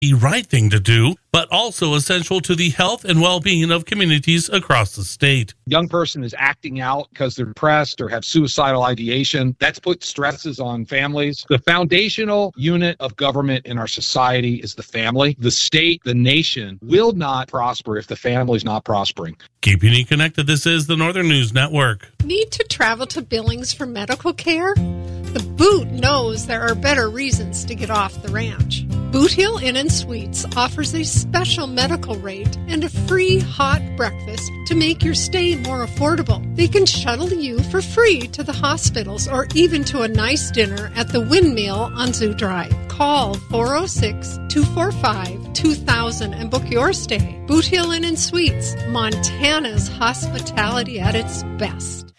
the right thing to do, but also essential to the health and well-being of communities across the state. Young person is acting out because they're depressed or have suicidal ideation. That's put stresses on families. The foundational unit of government in our society is the family. The state, the nation will not prosper if the family's not prospering. Keeping you connected, this is the Northern News Network. Need to travel to Billings for medical care? The Boot knows there are better reasons to get off the ranch. Boot Hill Inn & Suites offers a special medical rate and a free hot breakfast to make your stay more affordable. They can shuttle you for free to the hospitals or even to a nice dinner at the Windmill on Zoo Drive. Call 406-245-2000 and book your stay. Boot Hill Inn & Suites, Montana's hospitality at its best.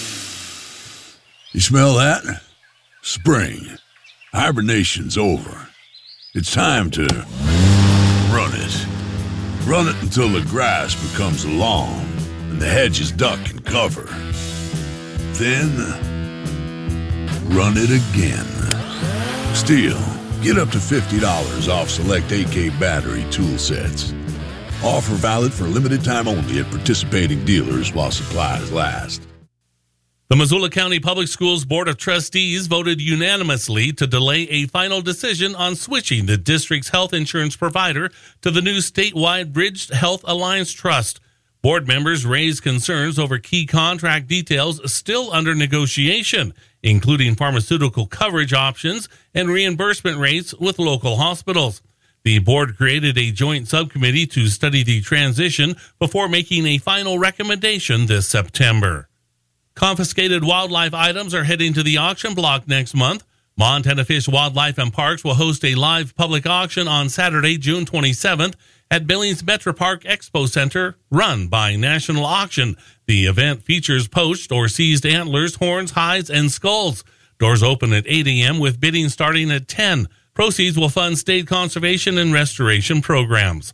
You smell that? Spring. Hibernation's over. It's time to run it. Run it until the grass becomes long and the hedges duck and cover. Then, run it again. Stihl, get up to $50 off select AK battery tool sets. Offer valid for limited time only at participating dealers while supplies last. The Missoula County Public Schools Board of Trustees voted unanimously to delay a final decision on switching the district's health insurance provider to the new statewide Bridged Health Alliance Trust. Board members raised concerns over key contract details still under negotiation, including pharmaceutical coverage options and reimbursement rates with local hospitals. The board created a joint subcommittee to study the transition before making a final recommendation this September. Confiscated wildlife items are heading to the auction block next month. Montana Fish, Wildlife, and Parks will host a live public auction on Saturday, June 27th at Billings Metro Park Expo Center, run by National Auction. The event features poached or seized antlers, horns, hides, and skulls. Doors open at 8 a.m. with bidding starting at 10. Proceeds will fund state conservation and restoration programs.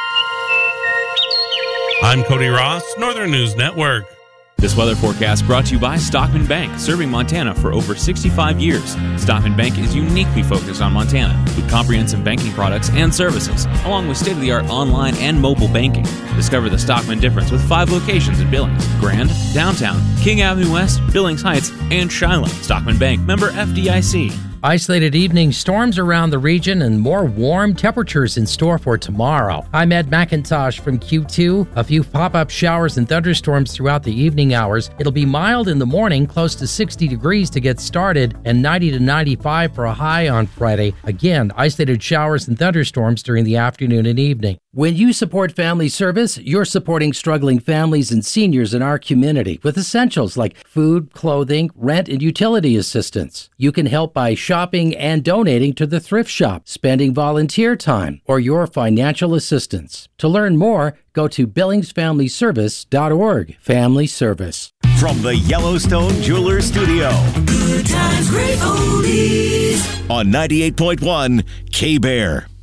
I'm Cody Ross, Northern News Network. This weather forecast brought to you by Stockman Bank, serving Montana for over 65 years. Stockman Bank is uniquely focused on Montana with comprehensive banking products and services, along with state-of-the-art online and mobile banking. Discover the Stockman difference with 5 locations in Billings, Grand, Downtown, King Avenue West, Billings Heights, and Shiloh. Stockman Bank, member FDIC. Isolated evening storms around the region and more warm temperatures in store for tomorrow. I'm Ed McIntosh from Q2. A few pop-up showers and thunderstorms throughout the evening hours. It'll be mild in the morning, close to 60 degrees to get started, and 90 to 95 for a high on Friday. Again, isolated showers and thunderstorms during the afternoon and evening. When you support Family Service, you're supporting struggling families and seniors in our community with essentials like food, clothing, rent, and utility assistance. You can help by shopping and donating to the thrift shop, spending volunteer time, or your financial assistance. To learn more, go to billingsfamilyservice.org. Family Service. From the Yellowstone Jewelers Studio. Good times, great oldies. On 98.1 K-Bear.